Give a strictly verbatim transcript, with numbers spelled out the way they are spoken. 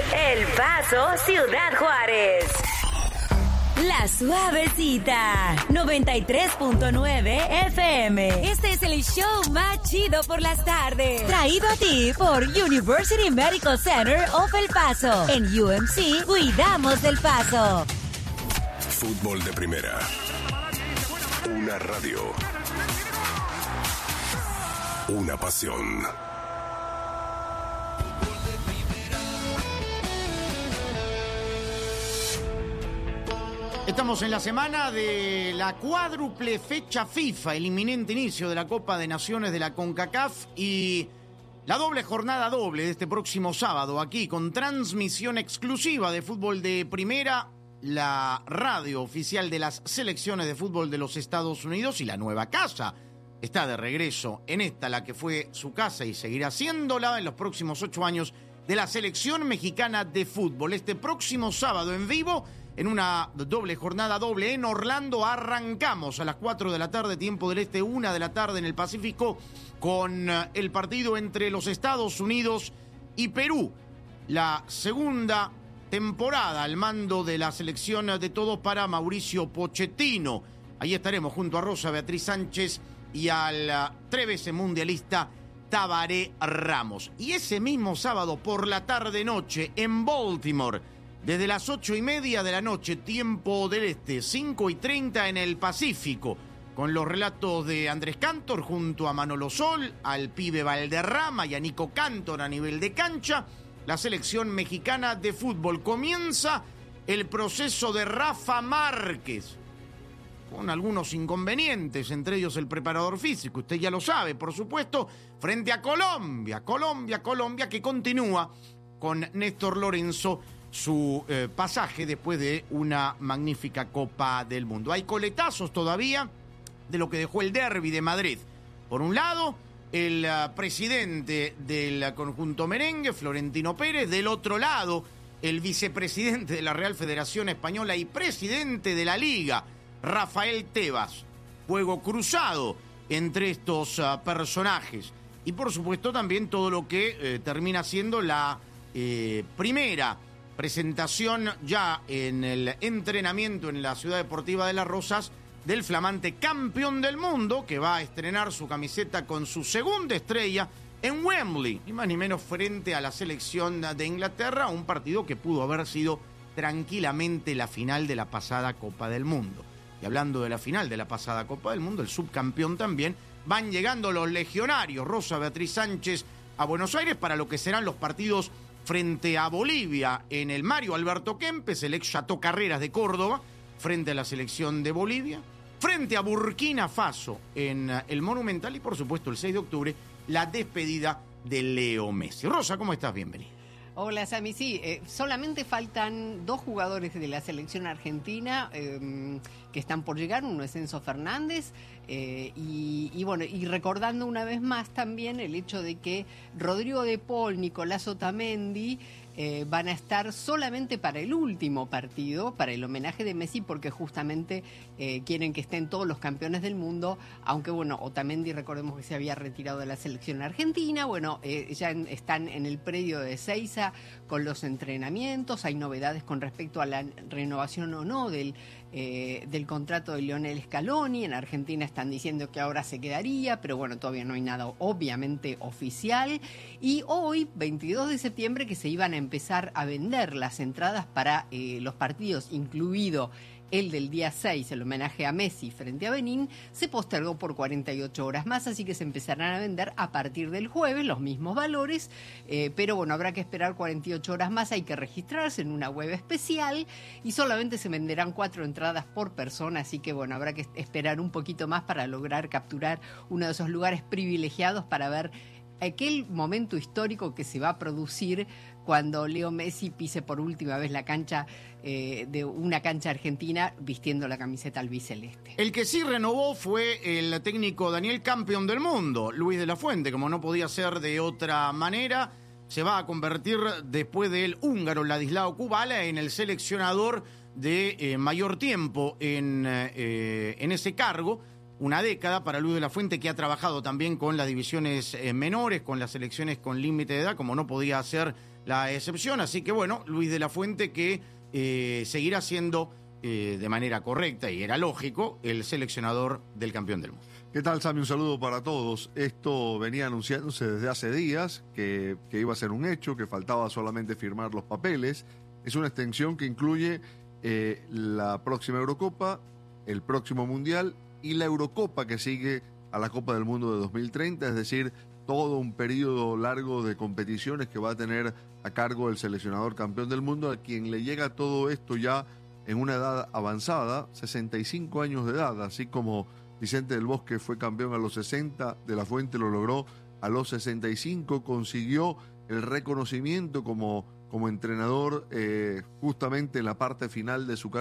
El Paso, Ciudad Juárez. La Suavecita, noventa y tres punto nueve F M. Este es el show más chido por las tardes. Traído a ti por University Medical Center of El Paso. En U M C, cuidamos del Paso. Fútbol de primera. Una radio. Una pasión. Estamos en la semana de la cuádruple fecha FIFA, el inminente inicio de la Copa de Naciones de la CONCACAF y la doble jornada doble de este próximo sábado aquí con transmisión exclusiva de fútbol de primera, la radio oficial de las selecciones de fútbol de los Estados Unidos y la nueva casa. Está de regreso en esta, la que fue su casa y seguirá siéndola en los próximos ocho años de la selección mexicana de fútbol. Este próximo sábado en vivo, en una doble jornada doble en Orlando, arrancamos a las cuatro de la tarde, tiempo del este, una de la tarde en el Pacífico, con el partido entre los Estados Unidos y Perú. La segunda temporada al mando de la selección de todos para Mauricio Pochettino. Ahí estaremos junto a Rosa Beatriz Sánchez y al tres veces mundialista Tabaré Ramos. Y ese mismo sábado por la tarde-noche en Baltimore, desde las ocho y media de la noche, tiempo del este, cinco y treinta en el Pacífico, con los relatos de Andrés Cantor junto a Manolo Sol, al pibe Valderrama y a Nico Cantor a nivel de cancha, la selección mexicana de fútbol. Comienza el proceso de Rafa Márquez, con algunos inconvenientes, entre ellos el preparador físico, usted ya lo sabe, por supuesto, frente a Colombia, Colombia, Colombia, que continúa con Néstor Lorenzo su eh, pasaje después de una magnífica Copa del Mundo. Hay coletazos todavía de lo que dejó el derbi de Madrid. Por un lado, el uh, presidente del conjunto merengue, Florentino Pérez. Del otro lado, el vicepresidente de la Real Federación Española y presidente de la Liga, Rafael Tebas. Juego cruzado entre estos uh, personajes. Y por supuesto también todo lo que eh, termina siendo la eh, primera presentación ya en el entrenamiento en la Ciudad Deportiva de Las Rosas del flamante campeón del mundo, que va a estrenar su camiseta con su segunda estrella en Wembley, ni más ni menos frente a la selección de Inglaterra, un partido que pudo haber sido tranquilamente la final de la pasada Copa del Mundo. Y hablando de la final de la pasada Copa del Mundo, el subcampeón también, van llegando los legionarios, Rosa Beatriz Sánchez, a Buenos Aires para lo que serán los partidos frente a Bolivia en el Mario Alberto Kempes, el ex Chateau Carreras de Córdoba, frente a la selección de Bolivia, frente a Burkina Faso en el Monumental y por supuesto el seis de octubre la despedida de Leo Messi. Rosa, ¿cómo estás? Bienvenida. Hola, Sami. Sí, eh, solamente faltan dos jugadores de la selección argentina eh, que están por llegar. Uno es Enzo Fernández eh, y, y bueno, y recordando una vez más también el hecho de que Rodrigo de Paul, Nicolás Otamendi eh, van a estar solamente para el último partido, para el homenaje de Messi, porque justamente eh, quieren que estén todos los campeones del mundo, aunque bueno, Otamendi recordemos que se había retirado de la selección argentina. Bueno, eh, ya en, están en el predio de Ezeiza con los entrenamientos. Hay novedades con respecto a la renovación o no del, eh, del contrato de Lionel Scaloni. En Argentina están diciendo que ahora se quedaría, pero bueno, todavía no hay nada obviamente oficial. Y hoy, veintidós de septiembre, que se iban a empezar a vender las entradas para eh, los partidos, incluido el del día seis, el homenaje a Messi frente a Benín, se postergó por cuarenta y ocho horas más, así que se empezarán a vender a partir del jueves los mismos valores, eh, pero bueno, habrá que esperar cuarenta y ocho horas más, hay que registrarse en una web especial y solamente se venderán cuatro entradas por persona, así que bueno, habrá que esperar un poquito más para lograr capturar uno de esos lugares privilegiados para ver aquel momento histórico que se va a producir cuando Leo Messi pise por última vez la cancha eh, de una cancha argentina vistiendo la camiseta albiceleste. El que sí renovó fue el técnico Daniel Campeón del Mundo, Luis de la Fuente, como no podía ser de otra manera. Se va a convertir después del húngaro Ladislao Kubala en el seleccionador de eh, mayor tiempo en, eh, en ese cargo. una década para Luis de la Fuente, que ha trabajado también con las divisiones eh, menores, con las selecciones con límite de edad, como no podía ser la excepción. Así que bueno, Luis de la Fuente que eh, seguirá siendo eh, de manera correcta, y era lógico, el seleccionador del campeón del mundo. ¿Qué tal, Sammy? Un saludo para todos. Esto venía anunciándose desde hace días, que, que iba a ser un hecho, que faltaba solamente firmar los papeles. Es una extensión que incluye eh, la próxima Eurocopa, el próximo Mundial y la Eurocopa que sigue a la Copa del Mundo de dos mil treinta, es decir, todo un periodo largo de competiciones que va a tener a cargo el seleccionador campeón del mundo, a quien le llega todo esto ya en una edad avanzada, sesenta y cinco años de edad, así como Vicente del Bosque fue campeón a los sesenta, De la Fuente lo logró a los sesenta y cinco, consiguió el reconocimiento como, como entrenador eh, justamente en la parte final de su carrera.